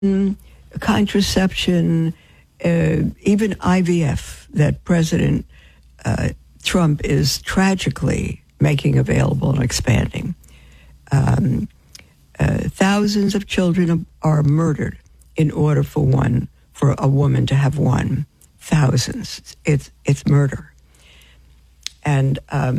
contraception, even IVF that President Trump is tragically making available and expanding. Thousands of children are murdered in order for a woman to have one. Thousands. It's murder. And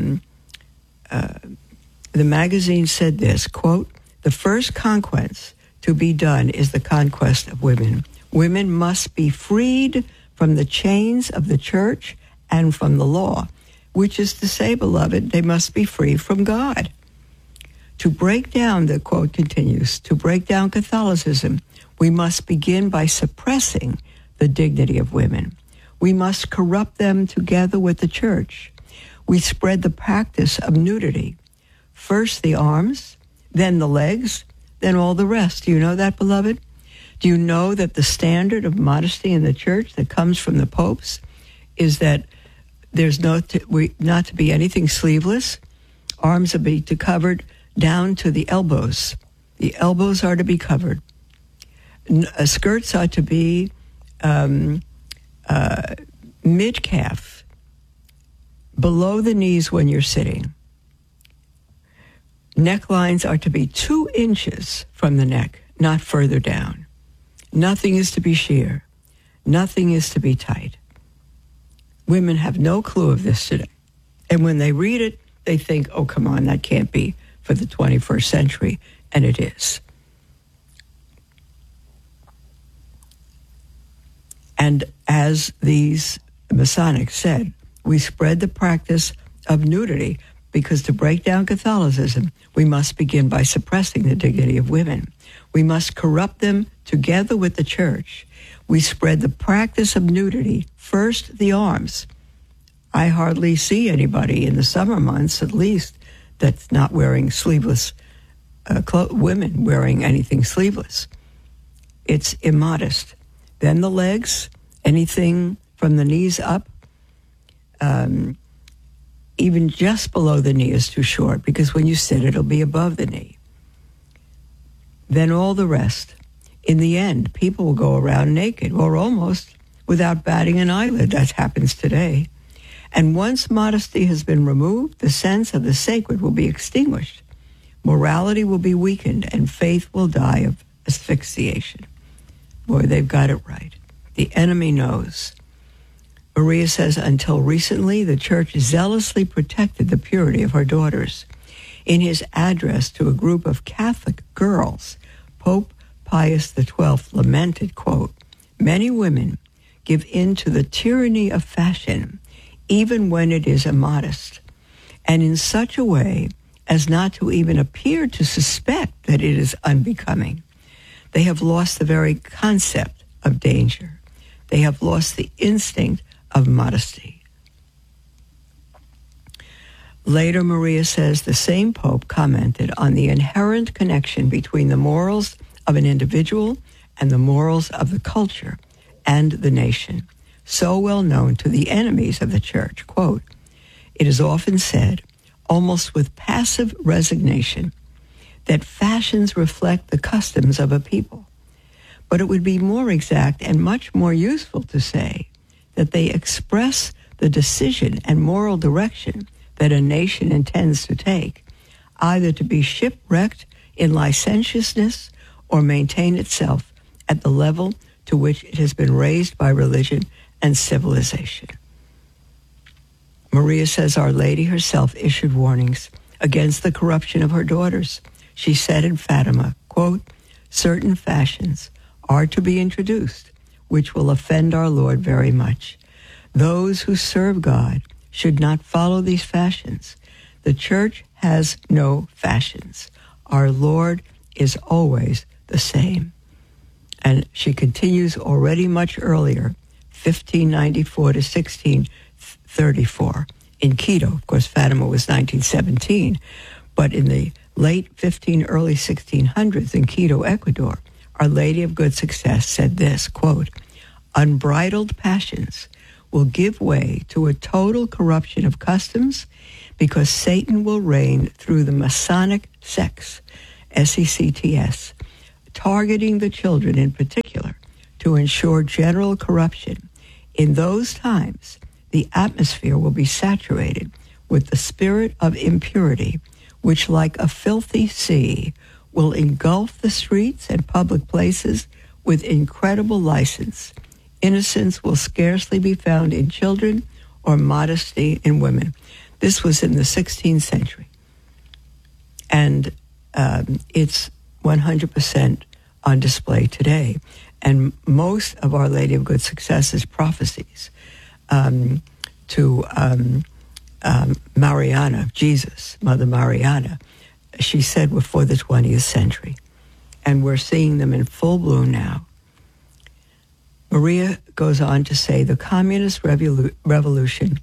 the magazine said this, quote, "The first conquest to be done is the conquest of women. Women must be freed from the chains of the church and from the law," which is to say, beloved, they must be free from God. To break down, the quote continues, to break down Catholicism, we must begin by suppressing the dignity of women. We must corrupt them together with the church. We spread the practice of nudity. First the arms, then the legs, then all the rest. Do you know that, beloved? Do you know that the standard of modesty in the church that comes from the popes is that there's not to be anything sleeveless? Arms are to be covered down to the elbows. The elbows are to be covered. Skirts are to be mid-calf, below the knees when you're sitting. Necklines are to be 2 inches from the neck, not further down. Nothing is to be sheer. Nothing is to be tight. Women have no clue of this today. And when they read it, they think, oh, come on, that can't be for the 21st century. And it is. And as these Masonics said, we spread the practice of nudity because to break down Catholicism, we must begin by suppressing the dignity of women. We must corrupt them together with the church. We spread the practice of nudity, first the arms. I hardly see anybody in the summer months, at least, that's not wearing sleeveless, women wearing anything sleeveless. It's immodest. Then the legs, anything from the knees up, even just below the knee is too short, because when you sit, it'll be above the knee. Then all the rest. In the end, people will go around naked, or almost without batting an eyelid. That happens today. And once modesty has been removed, the sense of the sacred will be extinguished. Morality will be weakened, and faith will die of asphyxiation. Boy, they've got it right. The enemy knows. Maria says, until recently, the church zealously protected the purity of her daughters. In his address to a group of Catholic girls, Pope Pius XII lamented, quote, "Many women give in to the tyranny of fashion, even when it is immodest, and in such a way as not to even appear to suspect that it is unbecoming. They have lost the very concept of danger. They have lost the instinct of modesty." Later, Maria says the same Pope commented on the inherent connection between the morals of an individual and the morals of the culture and the nation, so well known to the enemies of the church. Quote, "It is often said, almost with passive resignation, that fashions reflect the customs of a people. But it would be more exact and much more useful to say that they express the decision and moral direction that a nation intends to take, either to be shipwrecked in licentiousness or maintain itself at the level to which it has been raised by religion and civilization." Maria says Our Lady herself issued warnings against the corruption of her daughters. She said in Fatima, quote, "Certain fashions are to be introduced, which will offend our Lord very much. Those who serve God should not follow these fashions. The church has no fashions. Our Lord is always the same." And she continues already much earlier, 1594 to 1634, in Quito. Of course, Fatima was 1917, but in the late early 1600s in Quito, Ecuador, Our Lady of Good Success said this, quote, "Unbridled passions will give way to a total corruption of customs because Satan will reign through the Masonic sects, SECTS, targeting the children in particular to ensure general corruption. In those times, the atmosphere will be saturated with the spirit of impurity, which like a filthy sea will engulf the streets and public places with incredible license. Innocence will scarcely be found in children or modesty in women. This was in the 16th century. And it's 100% on display today. And most of Our Lady of Good Success's prophecies to Mariana, Jesus, Mother Mariana, she said were for the 20th century. And we're seeing them in full bloom now. Maria goes on to say the communist revolution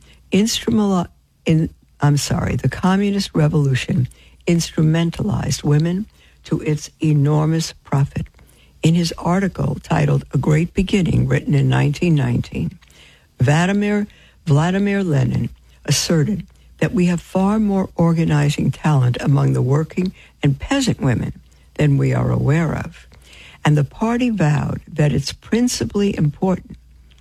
instrumentalized women to its enormous profit. In his article titled A Great Beginning, written in 1919, Vladimir Lenin asserted that we have far more organizing talent among the working and peasant women than we are aware of. And the party vowed that it is principally important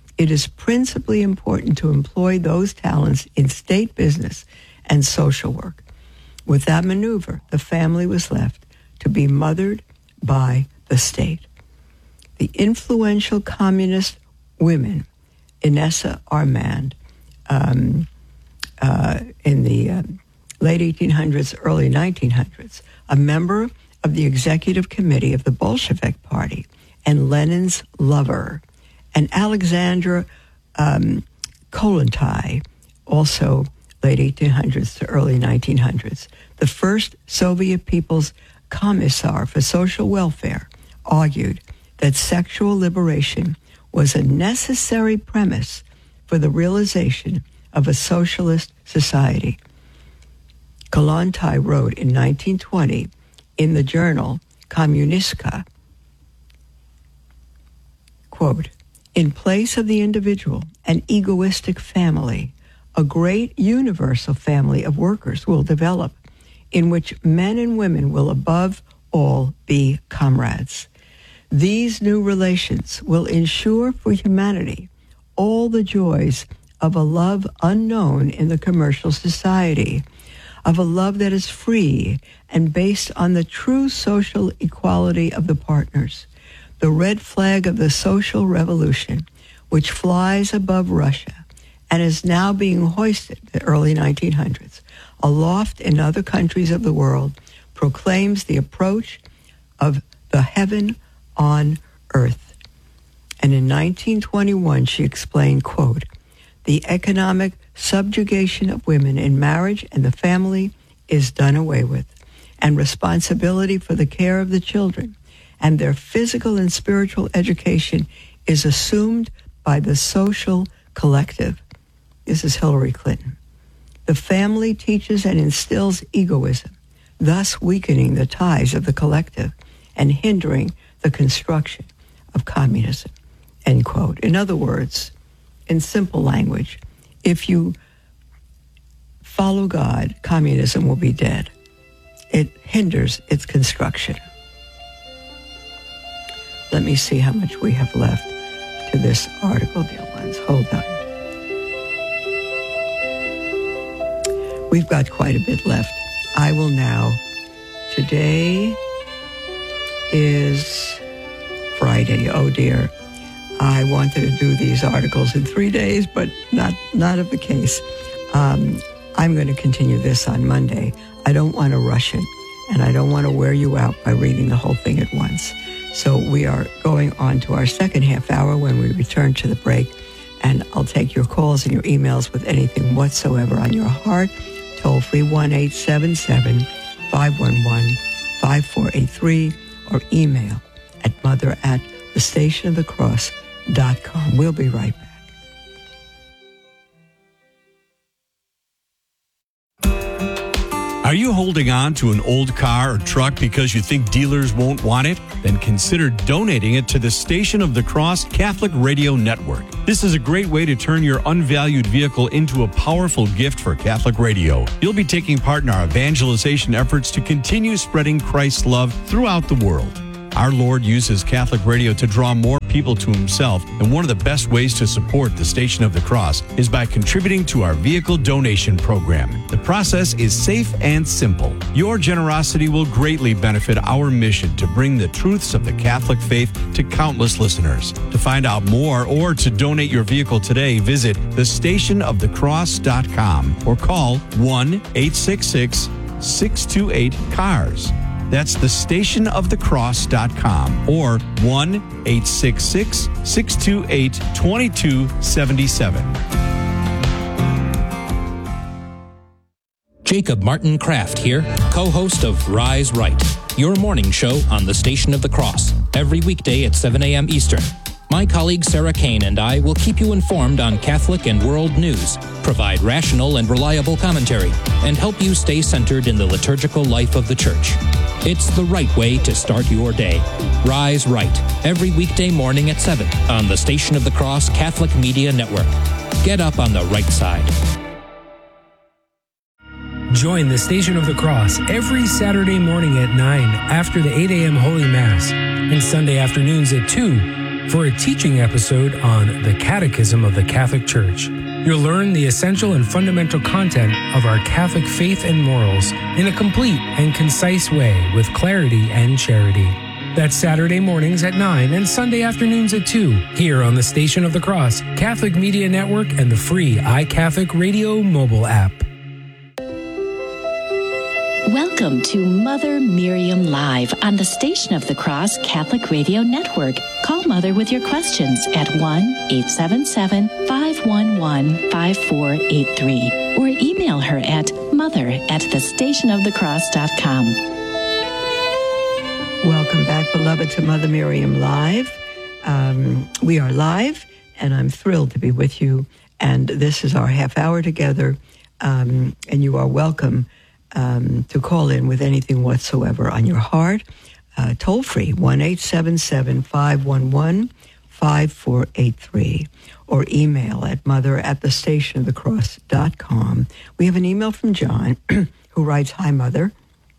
to employ those talents in state business and social work. With that maneuver, the family was left to be mothered by the state. The influential communist women, Inessa Armand, in the late 1800s, early 1900s, a member of the executive committee of the Bolshevik Party and Lenin's lover, and Alexandra Kollontai, also late 1800s to early 1900s, the first Soviet People's Commissar for Social Welfare, argued that sexual liberation was a necessary premise for the realization of a socialist society. Kollontai wrote in 1920 in the journal Kommunistka, quote, "In place of the individual and egoistic family, a great universal family of workers will develop, in which men and women will above all be comrades. These new relations will ensure for humanity all the joys of a love unknown in the commercial society, of a love that is free and based on the true social equality of the partners, the red flag of the social revolution, which flies above Russia and is now being hoisted, the early 1900s, aloft in other countries of the world, proclaims the approach of the heaven on earth." And in 1921, she explained, quote, "The economic subjugation of women in marriage and the family is done away with, and responsibility for the care of the children and their physical and spiritual education is assumed by the social collective." This is Hillary Clinton. "The family teaches and instills egoism, thus weakening the ties of the collective and hindering the construction of communism," end quote. In other words, in simple language, if you follow God, communism will be dead. It hinders its construction. Let me see how much we have left to this article, dear ones. Hold on. We've got quite a bit left. I will now. Today is Friday. Oh dear. I wanted to do these articles in 3 days, but not of the case. I'm going to continue this on Monday. I don't want to rush it, and I don't want to wear you out by reading the whole thing at once. So we are going on to our second half hour when we return to the break, and I'll take your calls and your emails with anything whatsoever on your heart. Toll free 1-877-511-5483 or email at mother@thestationofthecross.com. We'll be right back. Are you holding on to an old car or truck because you think dealers won't want it? Then consider donating it to the Station of the Cross Catholic Radio Network. This is a great way to turn your unvalued vehicle into a powerful gift for Catholic radio. You'll be taking part in our evangelization efforts to continue spreading Christ's love throughout the world. Our Lord uses Catholic radio to draw more people to himself, and one of the best ways to support the Station of the Cross is by contributing to our vehicle donation program. The process is safe and simple. Your generosity will greatly benefit our mission to bring the truths of the Catholic faith to countless listeners. To find out more or to donate your vehicle today, visit thestationofthecross.com or call 1-866-628-CARS. That's thestationofthecross.com or 1-866-628-2277. Jacob Martin Kraft here, co-host of Rise Right, your morning show on the Station of the Cross, every weekday at 7 a.m. Eastern. My colleague Sarah Kane and I will keep you informed on Catholic and world news, provide rational and reliable commentary, and help you stay centered in the liturgical life of the Church. It's the right way to start your day. Rise Right, every weekday morning at 7 on the Station of the Cross Catholic Media Network. Get up on the right side. Join the Station of the Cross every Saturday morning at 9 after the 8 a.m. Holy Mass and Sunday afternoons at 2 for a teaching episode on the Catechism of the Catholic Church. You'll learn the essential and fundamental content of our Catholic faith and morals in a complete and concise way with clarity and charity. That's Saturday mornings at 9 and Sunday afternoons at 2 here on the Station of the Cross, Catholic Media Network, and the free iCatholic Radio mobile app. Welcome to Mother Miriam Live on the Station of the Cross Catholic Radio Network. Call Mother with your questions at 1-877-511-5483 or email her at mother@thestationofthecross.com. Welcome back, beloved, to Mother Miriam Live. We are live, and I'm thrilled to be with you. And this is our half hour together, and you are welcome to call in with anything whatsoever on your heart. Toll free, 1-877-511-5483, or email at mother@thestationofthecross.com. We have an email from John who writes, "Hi, Mother.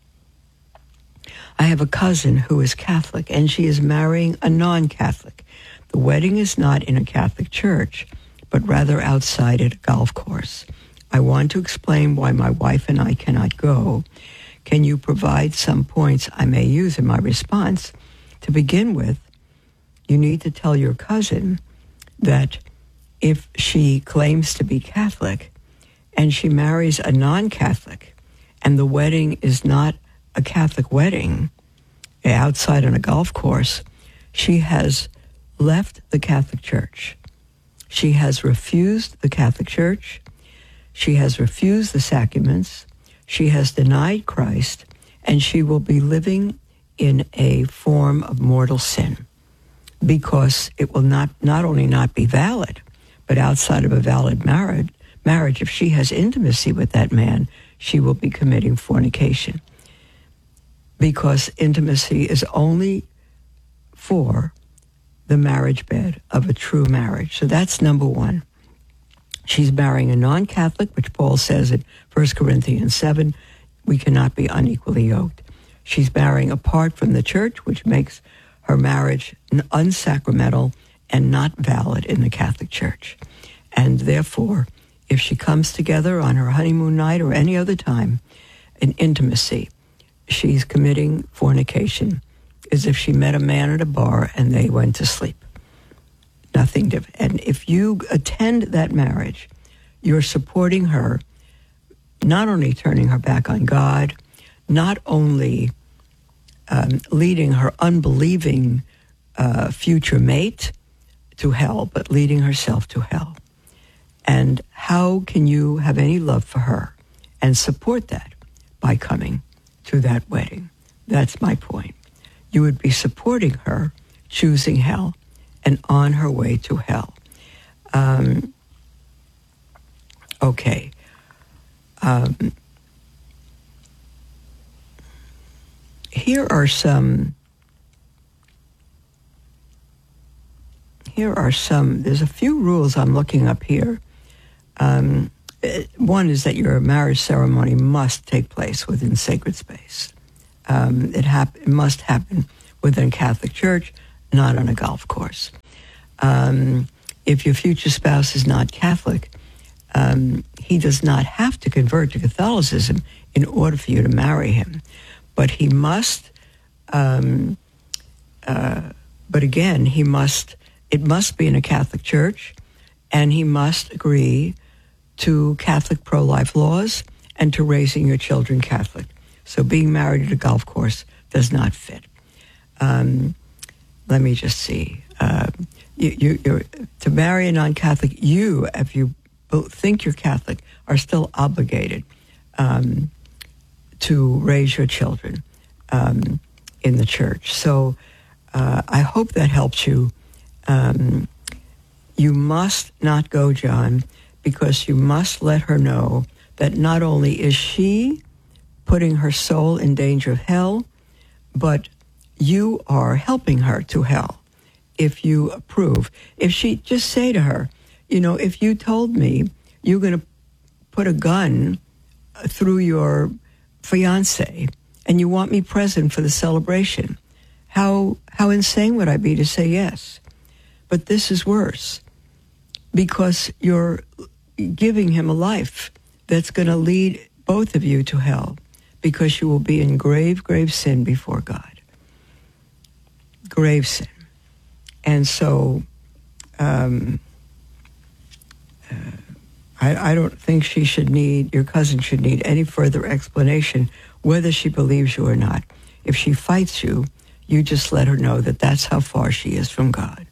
I have a cousin who is Catholic, and she is marrying a non-Catholic. The wedding is not in a Catholic church, but rather outside at a golf course. I want to explain why my wife and I cannot go. Can you provide some points I may use in my response? To begin with, you need to tell your cousin that if she claims to be Catholic and she marries a non-Catholic and the wedding is not a Catholic wedding outside on a golf course, she has left the Catholic Church. She has refused the Catholic Church. She has refused the sacraments, she has denied Christ, and she will be living in a form of mortal sin because it will not only not be valid, but outside of a valid marriage, if she has intimacy with that man, she will be committing fornication because intimacy is only for the marriage bed of a true marriage. So that's number one. She's marrying a non-Catholic, which Paul says in 1 Corinthians 7, we cannot be unequally yoked. She's marrying apart from the church, which makes her marriage unsacramental and not valid in the Catholic Church. And therefore, if she comes together on her honeymoon night or any other time in intimacy, she's committing fornication as if she met a man at a bar and they went to sleep. Nothing different. And if you attend that marriage, you're supporting her, not only turning her back on God, not only leading her unbelieving future mate to hell, but leading herself to hell. And how can you have any love for her and support that by coming to that wedding? That's my point. You would be supporting her choosing hell and on her way to hell. Okay. Here are some, there's a few rules I'm looking up here. One is that your marriage ceremony must take place within sacred space. It must happen within a Catholic church, not on a golf course. If your future spouse is not Catholic, he does not have to convert to Catholicism in order for you to marry him. But he must, but again, it must be in a Catholic church, and he must agree to Catholic pro-life laws and to raising your children Catholic. So being married at a golf course does not fit. Let me just see. You're, to marry a non-Catholic, if you think you're Catholic, are still obligated to raise your children in the church. So I hope that helps you. You must not go, John, because you must let her know that not only is she putting her soul in danger of hell, but you are helping her to hell if you approve. If she, just say to her, if you told me you're going to put a gun through your fiance and you want me present for the celebration, how insane would I be to say yes? But this is worse, because you're giving him a life that's going to lead both of you to hell, because you will be in grave, grave sin before God. Grave sin. And so I don't think your cousin should need any further explanation whether she believes you or not. If she fights you, you just let her know that that's how far she is from God.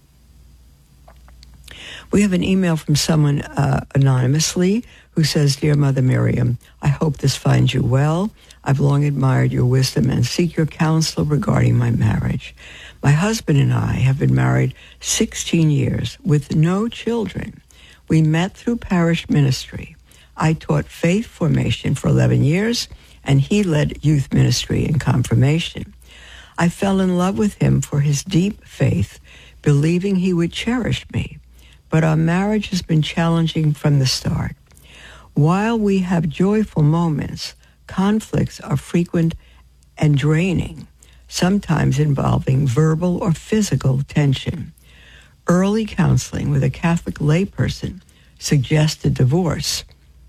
We have an email from someone anonymously who says, "Dear Mother Miriam, I hope this finds you well. I've long admired your wisdom and seek your counsel regarding my marriage. My husband and I have been married 16 years with no children. We met through parish ministry. I taught faith formation for 11 years, and he led youth ministry and confirmation. I fell in love with him for his deep faith, believing he would cherish me. But our marriage has been challenging from the start. While we have joyful moments, conflicts are frequent and draining, sometimes involving verbal or physical tension. Early counseling with a Catholic layperson suggested divorce,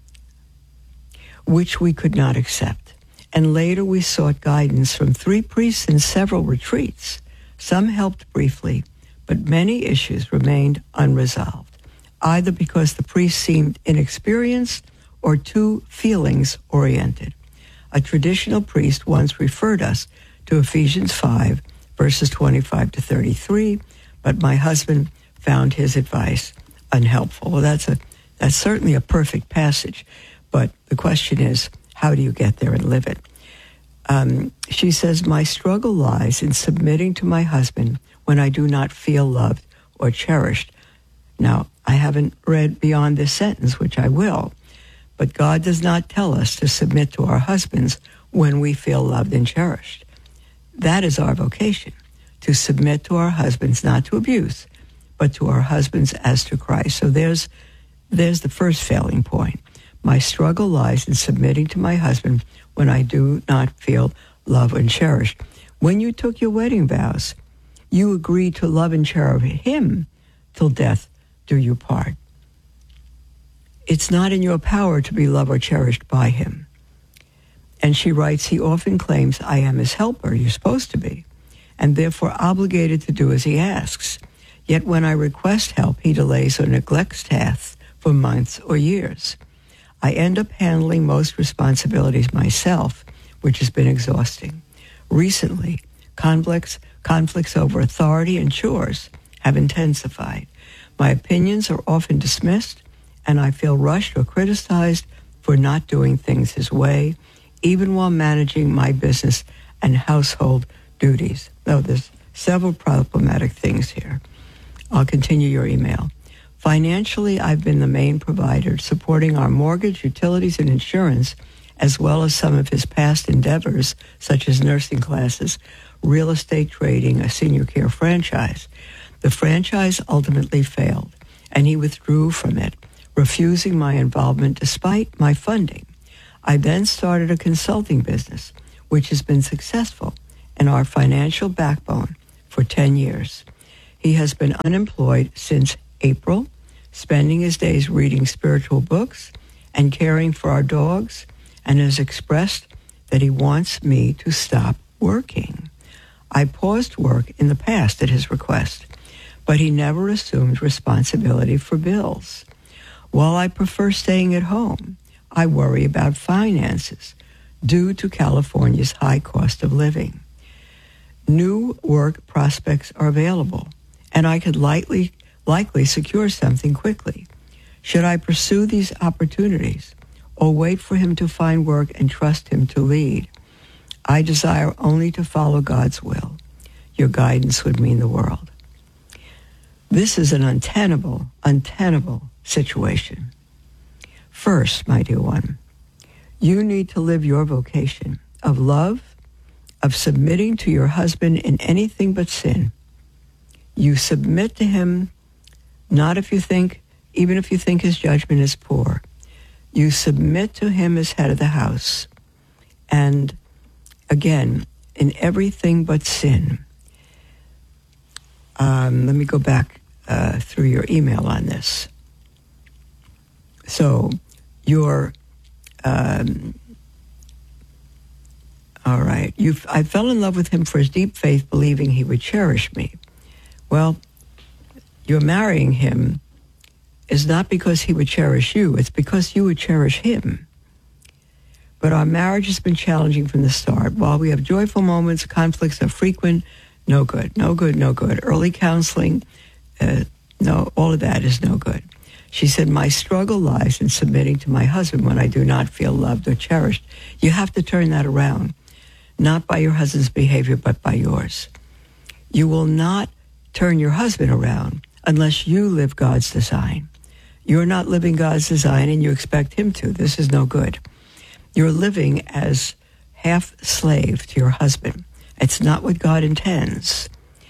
which we could not accept. And later we sought guidance from 3 priests in several retreats. Some helped briefly, but many issues remained unresolved, either because the priest seemed inexperienced or too feelings-oriented. A traditional priest once referred us to Ephesians 5, verses 25 to 33, but my husband found his advice unhelpful." Well, that's certainly a perfect passage, but the question is, how do you get there and live it? She says, "My struggle lies in submitting to my husband when I do not feel loved or cherished." Now, I haven't read beyond this sentence, which I will, but God does not tell us to submit to our husbands when we feel loved and cherished. That is our vocation, to submit to our husbands, not to abuse, but to our husbands as to Christ. So there's the first failing point. My struggle lies in submitting to my husband when I do not feel loved and cherished. When you took your wedding vows, you agreed to love and cherish him till death do you part. It's not in your power to be loved or cherished by him. And she writes, "He often claims I am his helper, you're supposed to be, and therefore obligated to do as he asks. Yet when I request help, he delays or neglects tasks for months or years. I end up handling most responsibilities myself, which has been exhausting. Recently, conflicts over authority and chores have intensified. My opinions are often dismissed, and I feel rushed or criticized for not doing things his way, even while managing my business and household duties." Though there's several problematic things here. I'll continue your email. "Financially, I've been the main provider, supporting our mortgage, utilities, and insurance, as well as some of his past endeavors, such as nursing classes, real estate trading, a senior care franchise. The franchise ultimately failed, and he withdrew from it, refusing my involvement despite my funding. I then started a consulting business, which has been successful, and our financial backbone for 10 years. He has been unemployed since April, spending his days reading spiritual books and caring for our dogs, and has expressed that he wants me to stop working. I paused work in the past at his request, but he never assumed responsibility for bills. While I prefer staying at home, I worry about finances due to California's high cost of living. New work prospects are available, and I could likely secure something quickly. Should I pursue these opportunities or wait for him to find work and trust him to lead? I desire only to follow God's will. Your guidance would mean the world. This is an untenable situation. First, my dear one, you need to live your vocation of love, of submitting to your husband in anything but sin. You submit to him, not even if you think his judgment is poor. You submit to him as head of the house. And again, in everything but sin. Let me go back through your email on this. So, all right. I fell in love with him for his deep faith, believing he would cherish me. Well, you're marrying him is not because he would cherish you. It's because you would cherish him. But our marriage has been challenging from the start. While we have joyful moments, conflicts are frequent. No good, no good, no good. Early counseling, no, all of that is no good. She said, my struggle lies in submitting to my husband when I do not feel loved or cherished. You have to turn that around, not by your husband's behavior, but by yours. You will not turn your husband around unless you live God's design. You're not living God's design and you expect him to. This is no good. You're living as half slave to your husband. It's not what God intends.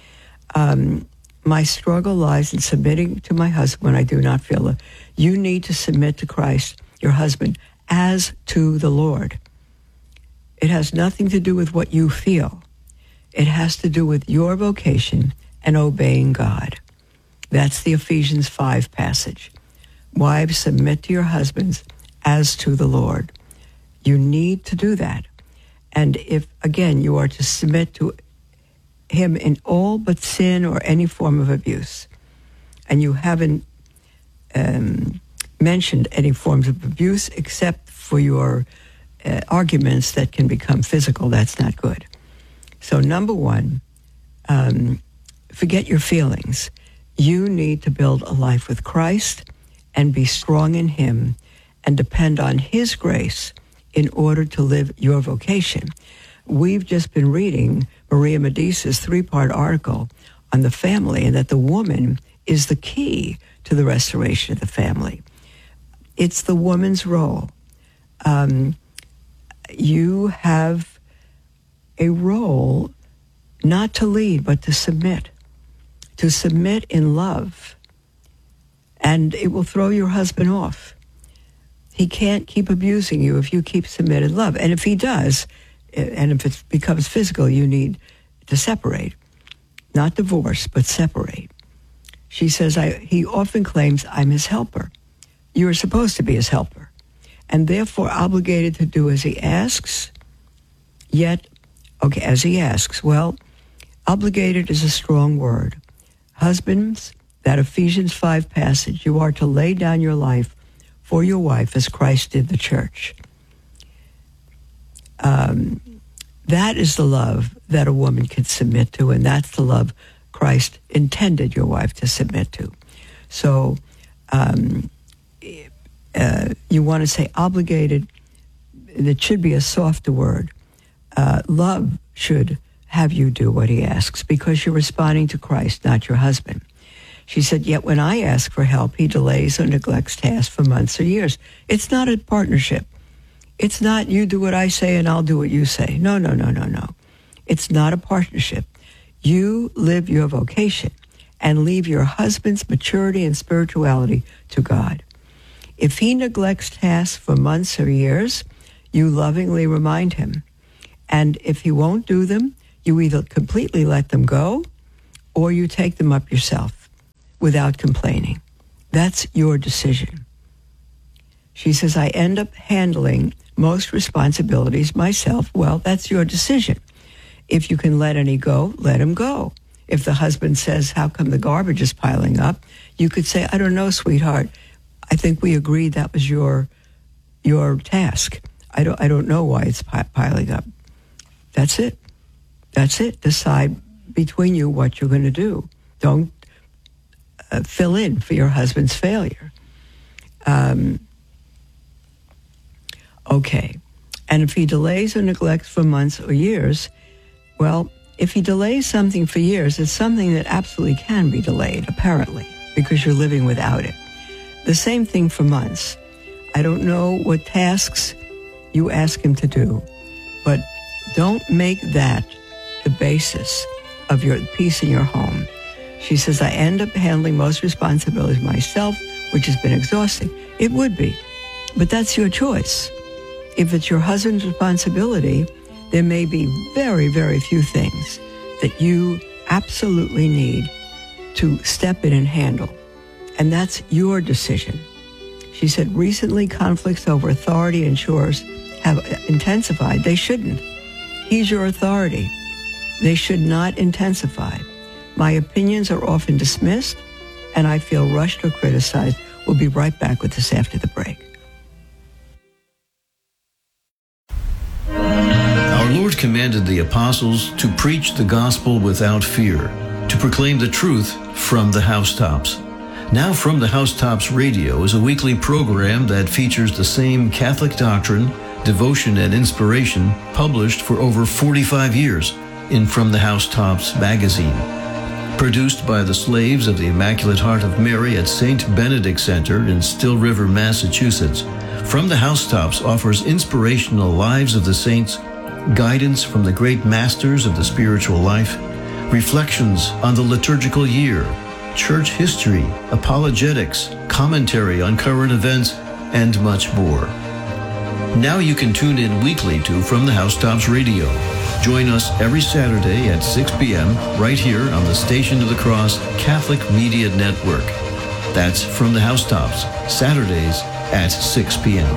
My struggle lies in submitting to my husband when I do not feel it. You need to submit to Christ, your husband, as to the Lord. It has nothing to do with what you feel. It has to do with your vocation and obeying God. That's the Ephesians 5 passage. Wives, submit to your husbands as to the Lord. You need to do that. And if, again, you are to submit to him in all but sin or any form of abuse, and you haven't mentioned any forms of abuse except for your arguments that can become physical, that's not good. So number one, forget your feelings. You need to build a life with Christ and be strong in him and depend on his grace in order to live your vocation. We've just been reading Maria Medice's 3-part article on the family, and that the woman is the key to the restoration of the family. It's the woman's role. You have a role not to lead, but to submit in love. And it will throw your husband off. He can't keep abusing you if you keep submitted love. And if he does, and if it becomes physical, you need to separate. Not divorce, but separate. She says, he often claims I'm his helper. You are supposed to be his helper, and therefore obligated to do as he asks, as he asks. Well, obligated is a strong word. Husbands, that Ephesians 5 passage, you are to lay down your life for your wife as Christ did the church. That is the love that a woman can submit to, and that's the love Christ intended your wife to submit to. So you want to say obligated. It should be a softer word. Love should have you do what he asks because you're responding to Christ, not your husband. She said, yet when I ask for help, he delays or neglects tasks for months or years. It's not a partnership. It's not you do what I say and I'll do what you say. No. It's not a partnership. You live your vocation and leave your husband's maturity and spirituality to God. If he neglects tasks for months or years, you lovingly remind him. And if he won't do them, You either completely let them go or you take them up yourself without complaining. That's your decision. She says, I end up handling most responsibilities myself. Well, that's your decision. If you can let any go, let them go. If the husband says, how come the garbage is piling up? You could say, I don't know, sweetheart. I think we agreed that was your task. I don't know why it's piling up. That's it. That's it. Decide between you what you're going to do. Don't fill in for your husband's failure. Okay. And if he delays or neglects for months or years, well, if he delays something for years, it's something that absolutely can be delayed, apparently, because you're living without it. The same thing for months. I don't know what tasks you ask him to do, but don't make that the basis of your peace in your home. She says, I end up handling most responsibilities myself, which has been exhausting. It would be, but that's your choice. If it's your husband's responsibility, there may be very, very few things that you absolutely need to step in and handle. And that's your decision. She said, recently conflicts over authority and chores have intensified. They shouldn't. He's your authority. They should not intensify. My opinions are often dismissed, and I feel rushed or criticized. We'll be right back with this after the break. Our Lord commanded the apostles to preach the gospel without fear, to proclaim the truth from the housetops. Now From the Housetops Radio is a weekly program that features the same Catholic doctrine, devotion, and inspiration published for over 45 years in From the Housetops magazine. Produced by the slaves of the Immaculate Heart of Mary at St. Benedict Center in Still River, Massachusetts, From the Housetops offers inspirational lives of the saints, guidance from the great masters of the spiritual life, reflections on the liturgical year, church history, apologetics, commentary on current events, and much more. Now you can tune in weekly to From the Housetops Radio. Join us every Saturday at 6 p.m. right here on the Station of the Cross Catholic Media Network. That's From the Housetops, Saturdays at 6 p.m.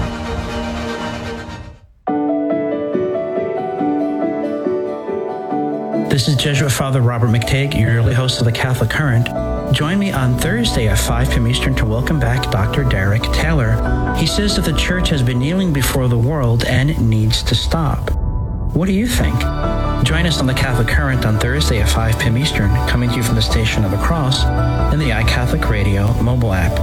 This is Jesuit Father Robert McTague, your yearly host of the Catholic Current. Join me on Thursday at 5 p.m. Eastern to welcome back Dr. Derek Taylor. He says that the Church has been kneeling before the world and it needs to stop. What do you think? Join us on the Catholic Current on Thursday at 5 p.m. Eastern, coming to you from the Station of the Cross and the iCatholic Radio mobile app.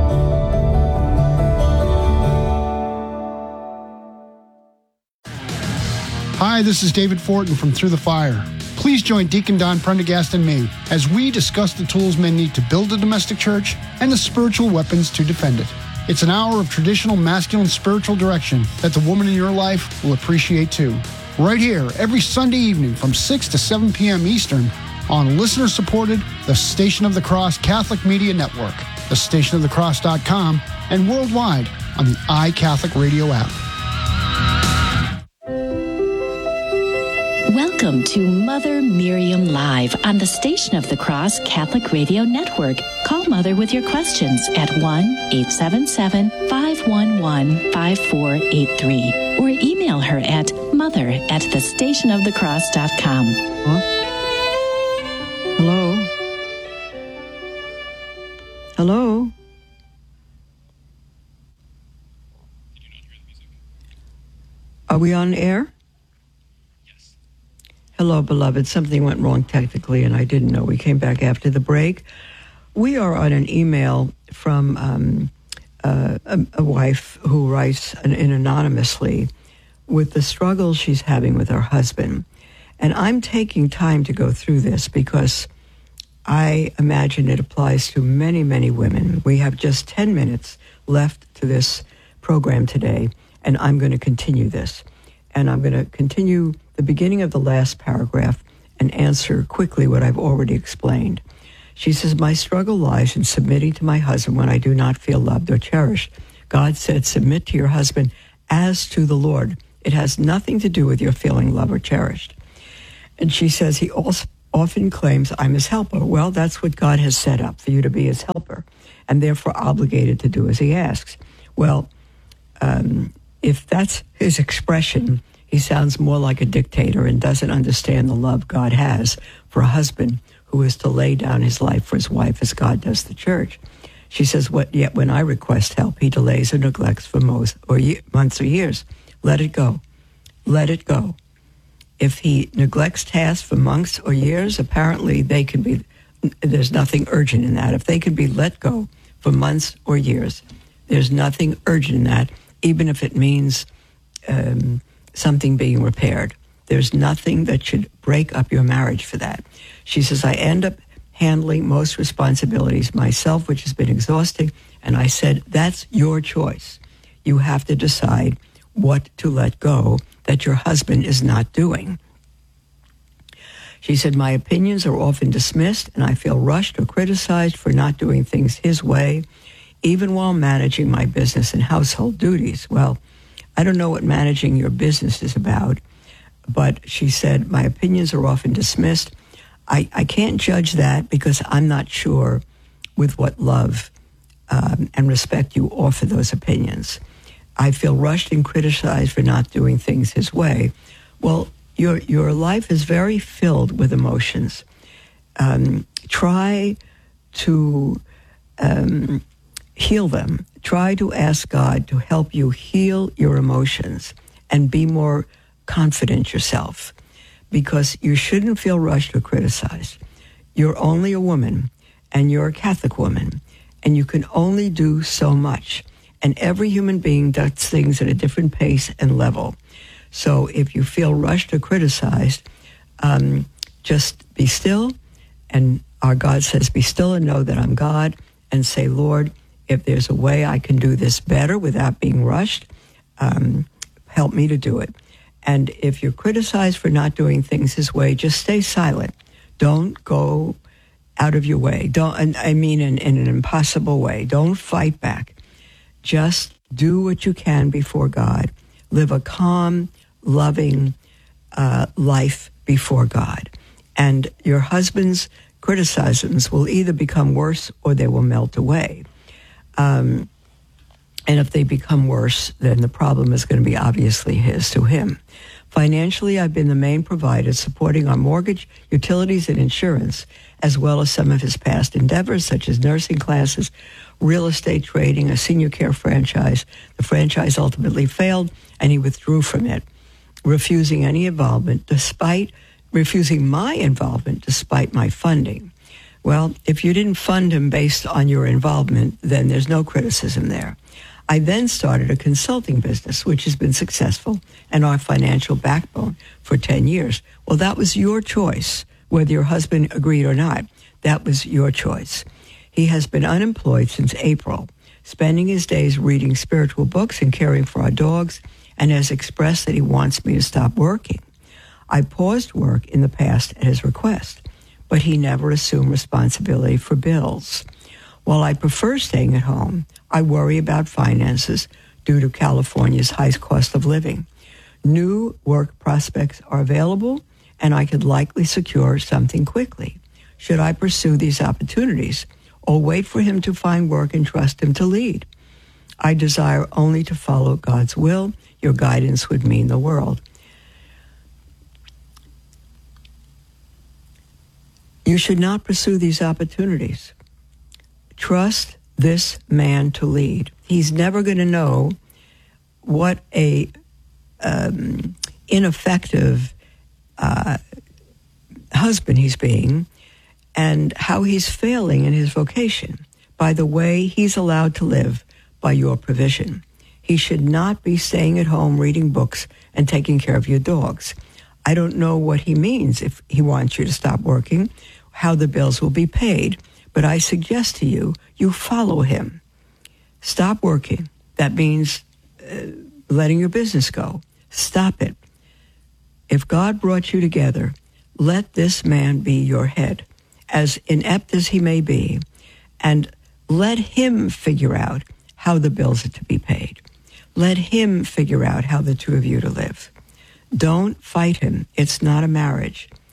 Hi, this is David Fortin from Through the Fire. Please join Deacon Don Prendergast and me as we discuss the tools men need to build a domestic church and the spiritual weapons to defend it. It's an hour of traditional masculine spiritual direction that the woman in your life will appreciate too. Right here, every Sunday evening from 6 to 7 p.m. Eastern on listener-supported The Station of the Cross Catholic Media Network, thestationofthecross.com, and worldwide on the iCatholic Radio app. Welcome to Mother Miriam Live on the Station of the Cross Catholic Radio Network. Call Mother with your questions at 1-877-511-5483 or email her at mother@thestationofthecross.com. Huh? Hello? Hello? Are we on air? Hello, beloved. Something went wrong technically, and I didn't know. We came back after the break. We are on an email from a wife who writes in anonymously with the struggle she's having with her husband. And I'm taking time to go through this because I imagine it applies to many, many women. We have just 10 minutes left to this program today, and I'm going to continue this. And I'm going to continue the beginning of the last paragraph and answer quickly what I've already explained. She says, my struggle lies in submitting to my husband when I do not feel loved or cherished. God said, submit to your husband as to the Lord. It has nothing to do with your feeling loved or cherished. And she says he also often claims I'm his helper. Well, that's what God has set up, for you to be his helper, and therefore obligated to do as he asks. Well, if that's his expression, he sounds more like a dictator and doesn't understand the love God has for a husband who is to lay down his life for his wife as God does the church. She says, yet when I request help, he delays or neglects for months or years. Let it go. Let it go. If he neglects tasks for months or years, apparently there's nothing urgent in that. If they can be let go for months or years, there's nothing urgent in that, even if it means something being repaired. There's nothing that should break up your marriage for that. She says, I end up handling most responsibilities myself, which has been exhausting. And I said, that's your choice. You have to decide what to let go that your husband is not doing. She said, my opinions are often dismissed, and I feel rushed or criticized for not doing things his way, even while managing my business and household duties. Well, I don't know what managing your business is about, but she said, my opinions are often dismissed. I can't judge that because I'm not sure with what love and respect you offer those opinions. I feel rushed and criticized for not doing things his way. Well, your life is very filled with emotions. Try to heal them. Try to ask God to help you heal your emotions and be more confident yourself, because you shouldn't feel rushed or criticized. You're only a woman, and you're a Catholic woman, and you can only do so much. And every human being does things at a different pace and level. So if you feel rushed or criticized, just be still. And our God says, be still and know that I'm God. And say, Lord, if there's a way I can do this better without being rushed, help me to do it. And if you're criticized for not doing things his way, just stay silent. Don't go out of your way. In an impossible way. Don't fight back. Just do what you can before God. Live a calm, loving life before God. And your husband's criticisms will either become worse or they will melt away. And if they become worse, then the problem is going to be obviously to him. Financially, I've been the main provider, supporting our mortgage, utilities, and insurance, as well as some of his past endeavors, such as nursing classes, real estate trading, a senior care franchise. The franchise ultimately failed, and he withdrew from it, refusing my involvement despite my funding. Well, if you didn't fund him based on your involvement, then there's no criticism there. I then started a consulting business, which has been successful and our financial backbone for 10 years. Well, that was your choice, whether your husband agreed or not. That was your choice. He has been unemployed since April, spending his days reading spiritual books and caring for our dogs, and has expressed that he wants me to stop working. I paused work in the past at his request, but he never assumed responsibility for bills. While I prefer staying at home, I worry about finances due to California's high cost of living. New work prospects are available, and I could likely secure something quickly. Should I pursue these opportunities or wait for him to find work and trust him to lead? I desire only to follow God's will. Your guidance would mean the world. You should not pursue these opportunities. Trust this man to lead. He's never going to know what a ineffective husband he's being and how he's failing in his vocation by the way he's allowed to live by your provision. He should not be staying at home reading books and taking care of your dogs. I don't know what he means if he wants you to stop working, how the bills will be paid. But I suggest to you, you follow him. Stop working. That means letting your business go. Stop it. If God brought you together, let this man be your head, as inept as he may be, and let him figure out how the bills are to be paid. Let him figure out how the two of you to live. Don't fight him. It's not a marriage.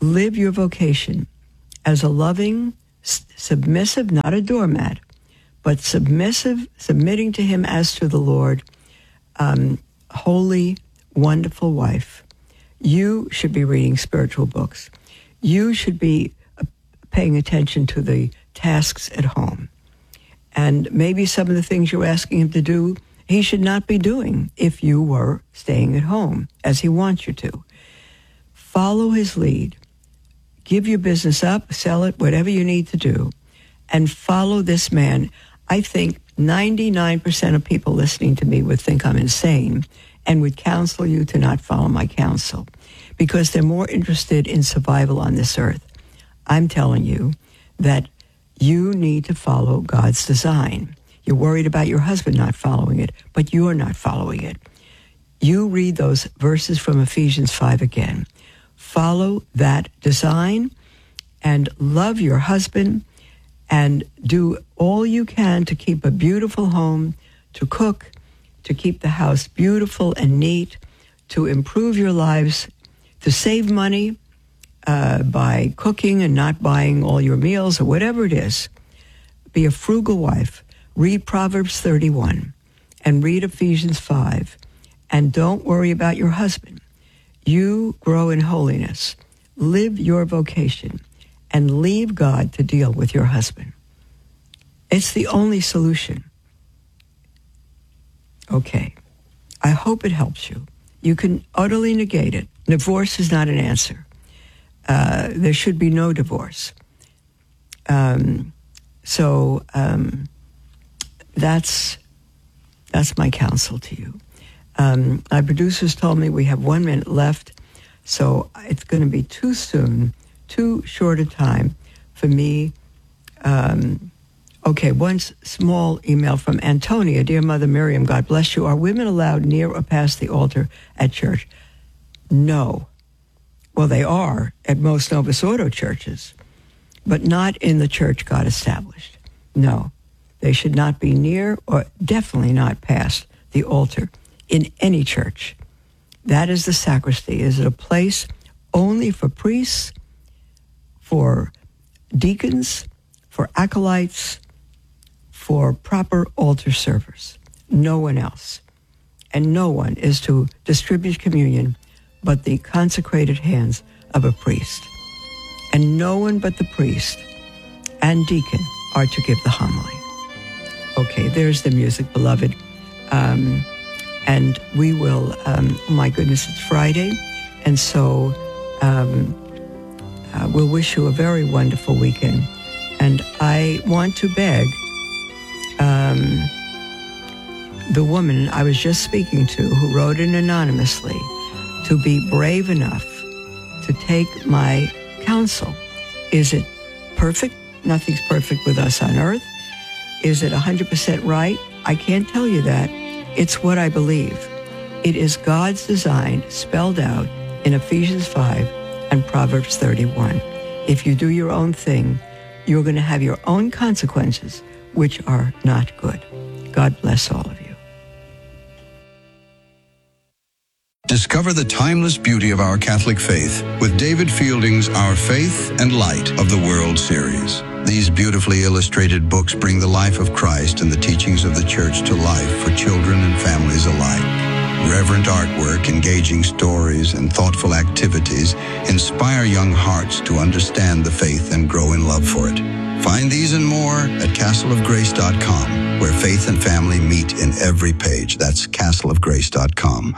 live your vocation as a loving, submissive, not a doormat, but submissive, submitting to him as to the Lord, holy, wonderful wife. You should be reading spiritual books. You should be paying attention to the tasks at home. And maybe some of the things you're asking him to do, he should not be doing if you were staying at home as he wants you to. Follow his lead. Give your business up, sell it, whatever you need to do, and follow this man. I think 99% of people listening to me would think I'm insane and would counsel you to not follow my counsel because they're more interested in survival on this earth. I'm telling you that you need to follow God's design. You're worried about your husband not following it, but you're not following it. You read those verses from Ephesians 5 again. Follow that design and love your husband and do all you can to keep a beautiful home, to cook, to keep the house beautiful and neat, to improve your lives, to save money by cooking and not buying all your meals or whatever it is. Be a frugal wife. Read Proverbs 31 and read Ephesians 5. And don't worry about your husband. You grow in holiness. Live your vocation and leave God to deal with your husband. It's the only solution. Okay. I hope it helps you. You can utterly negate it. Divorce is not an answer. There should be no divorce. So that's my counsel to you. My producers told me we have 1 minute left, so it's going to be too soon, too short a time for me. Okay, one small email from Antonia. Dear Mother Miriam, God bless you. Are women allowed near or past the altar at church? No. Well, they are at most Novus Ordo churches, but not in the church God established. No, they should not be near or definitely not past the altar in any church. That is the sacristy. Is it a place only for priests, for deacons, for acolytes, for proper altar servers? No one else. And no one is to distribute communion but the consecrated hands of a priest. And no one but the priest and deacon are to give the homily. Okay, there's the music, beloved. And we will, my goodness, it's Friday. And so we'll wish you a very wonderful weekend. And I want to beg the woman I was just speaking to who wrote in anonymously to be brave enough to take my counsel. Is it perfect? Nothing's perfect with us on earth. Is it 100% right? I can't tell you that. It's what I believe. It is God's design spelled out in Ephesians 5 and Proverbs 31. If you do your own thing, you're going to have your own consequences, which are not good. God bless all of you. Discover the timeless beauty of our Catholic faith with David Fielding's Our Faith and Light of the World series. These beautifully illustrated books bring the life of Christ and the teachings of the Church to life for children and families alike. Reverent artwork, engaging stories, and thoughtful activities inspire young hearts to understand the faith and grow in love for it. Find these and more at castleofgrace.com, where faith and family meet in every page. That's castleofgrace.com.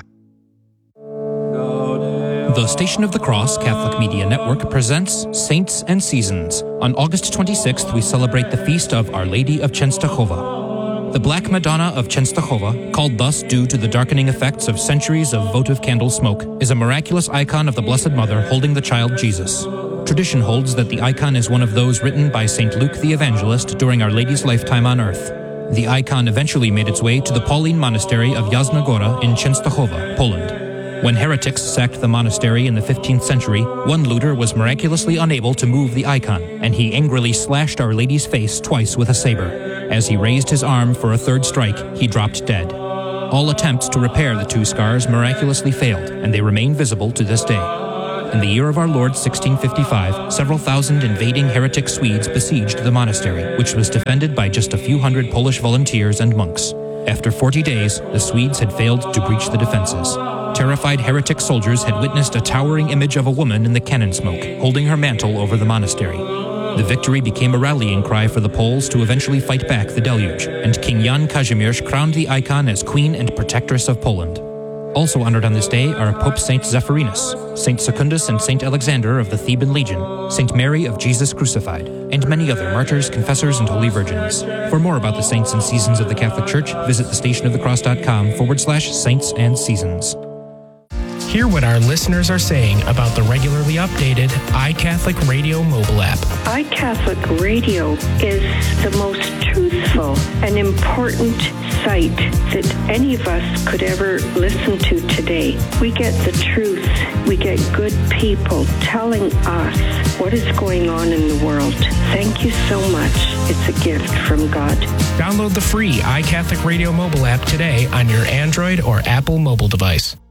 The Station of the Cross Catholic Media Network presents Saints and Seasons. On August 26th, we celebrate the feast of Our Lady of Częstochowa. The Black Madonna of Częstochowa, called thus due to the darkening effects of centuries of votive candle smoke, is a miraculous icon of the Blessed Mother holding the child Jesus. Tradition holds that the icon is one of those written by St. Luke the Evangelist during Our Lady's lifetime on earth. The icon eventually made its way to the Pauline Monastery of Jasna Góra in Częstochowa, Poland. When heretics sacked the monastery in the 15th century, one looter was miraculously unable to move the icon, and he angrily slashed Our Lady's face twice with a saber. As he raised his arm for a third strike, he dropped dead. All attempts to repair the two scars miraculously failed, and they remain visible to this day. In the year of our Lord 1655, several thousand invading heretic Swedes besieged the monastery, which was defended by just a few hundred Polish volunteers and monks. After 40 days, the Swedes had failed to breach the defenses. Terrified heretic soldiers had witnessed a towering image of a woman in the cannon smoke, holding her mantle over the monastery. The victory became a rallying cry for the Poles to eventually fight back the deluge, and King Jan Kazimierz crowned the icon as Queen and Protectress of Poland. Also honored on this day are Pope St. Zephyrinus, St. Secundus and St. Alexander of the Theban Legion, St. Mary of Jesus Crucified, and many other martyrs, confessors, and holy virgins. For more about the saints and seasons of the Catholic Church, visit thestationofthecross.com/saints and seasons. Hear what our listeners are saying about the regularly updated iCatholic Radio mobile app. iCatholic Radio is the most truthful and important site that any of us could ever listen to today. We get the truth. We get good people telling us what is going on in the world. Thank you so much. It's a gift from God. Download the free iCatholic Radio mobile app today on your Android or Apple mobile device.